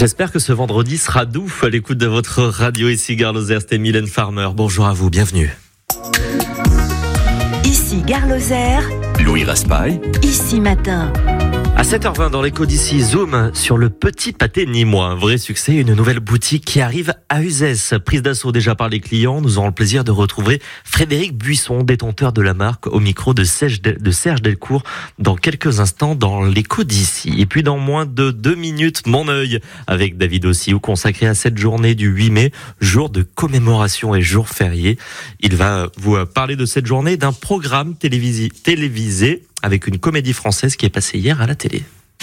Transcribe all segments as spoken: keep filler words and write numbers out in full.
J'espère que ce vendredi sera doux à l'écoute de votre radio. Ici Gare Lozère, c'était Mylène Farmer. Bonjour à vous, bienvenue. Ici Gare Lozère, Louis Raspail. Ici Matin. À sept heures vingt dans l'écho d'ici, zoom sur le petit pâté nîmois. Un vrai succès, une nouvelle boutique qui arrive à Uzès. Prise d'assaut déjà par les clients, nous aurons le plaisir de retrouver Frédéric Buisson, détenteur de la marque, au micro de Serge, de Serge Delcourt dans quelques instants dans l'écho d'ici. Et puis dans moins de deux minutes, mon œil avec David Ossiou, consacré à cette journée du huit mai, jour de commémoration et jour férié. Il va vous parler de cette journée, d'un programme télévisé, télévisé avec une comédie française qui est passée hier à la télé.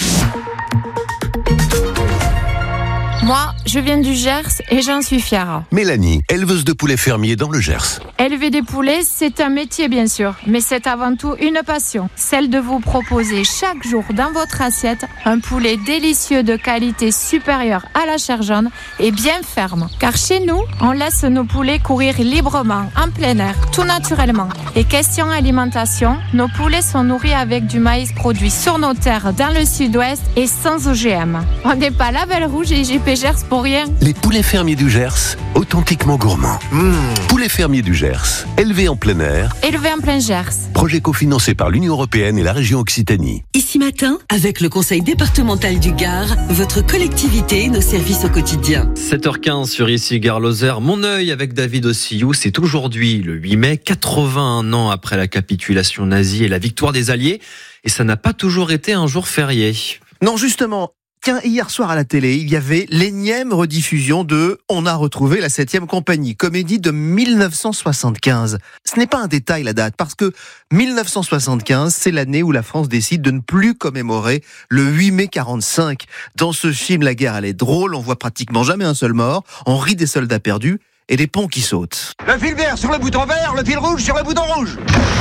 Moi, je viens du Gers et j'en suis fière. Mélanie, éleveuse de poulets fermiers dans le Gers. Élever des poulets, c'est un métier bien sûr, mais c'est avant tout une passion. Celle de vous proposer chaque jour dans votre assiette un poulet délicieux de qualité supérieure à la chair jaune et bien ferme. Car chez nous, on laisse nos poulets courir librement, en plein air, tout naturellement. Et question alimentation, nos poulets sont nourris avec du maïs produit sur nos terres dans le sud-ouest et sans O G M. On n'est pas la Belle Rouge et J P Gers pour rien. Les poulets fermiers du Gers, authentiquement gourmands. Mmh. Poulets fermiers du Gers, élevés en plein air. Élevés en plein Gers. Projet cofinancé par l'Union européenne et la région Occitanie. Ici Matin, avec le conseil départemental du Gard, votre collectivité et nos services au quotidien. sept heures quinze sur Ici Gare Lozère. Mon œil avec David Ossiou, c'est aujourd'hui le huit mai, quatre-vingt-un ans après la capitulation nazie et la victoire des Alliés. Et ça n'a pas toujours été un jour férié. Non, justement. Tiens, hier soir à la télé, il y avait l'énième rediffusion de On a retrouvé la septième compagnie, comédie de mille neuf cent soixante-quinze. Ce n'est pas un détail la date, parce que mille neuf cent soixante-quinze, c'est l'année où la France décide de ne plus commémorer le huit mai quarante-cinq. Dans ce film, la guerre elle est drôle, on voit pratiquement jamais un seul mort, on rit des soldats perdus et des ponts qui sautent. Le fil vert sur le bouton vert, le fil rouge sur le bouton rouge.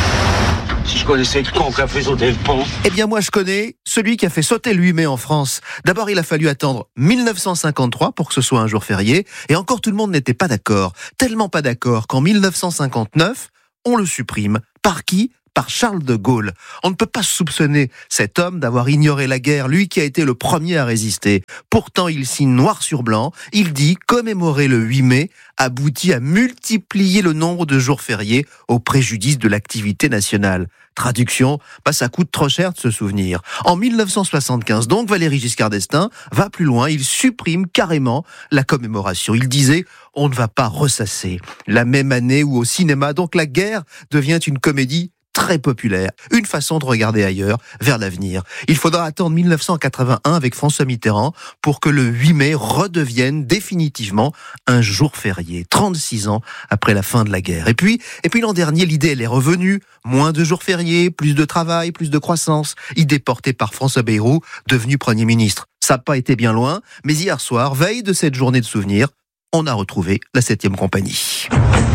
Si je connaissais le con qui a fait sauter le pont. Eh bien moi je connais celui qui a fait sauter le huit mai en France. D'abord il a fallu attendre mille neuf cent cinquante-trois pour que ce soit un jour férié, et encore tout le monde n'était pas d'accord. Tellement pas d'accord qu'en mille neuf cent cinquante-neuf, on le supprime. Par qui ? Par Charles de Gaulle. On ne peut pas soupçonner cet homme d'avoir ignoré la guerre, lui qui a été le premier à résister. Pourtant, il signe noir sur blanc, il dit commémorer le huit mai aboutit à multiplier le nombre de jours fériés au préjudice de l'activité nationale. Traduction, bah ça coûte trop cher de se souvenir. En mille neuf cent soixante-quinze, donc, Valéry Giscard d'Estaing va plus loin, il supprime carrément la commémoration. Il disait, on ne va pas ressasser. La même année où au cinéma, donc, la guerre devient une comédie très populaire, une façon de regarder ailleurs, vers l'avenir. Il faudra attendre mille neuf cent quatre-vingt-un avec François Mitterrand pour que le huit mai redevienne définitivement un jour férié, trente-six ans après la fin de la guerre. Et puis, et puis l'an dernier, l'idée elle est revenue, moins de jours fériés, plus de travail, plus de croissance, idée portée par François Bayrou, devenu Premier ministre. Ça n'a pas été bien loin, mais hier soir, veille de cette journée de souvenir, on a retrouvé la septième compagnie.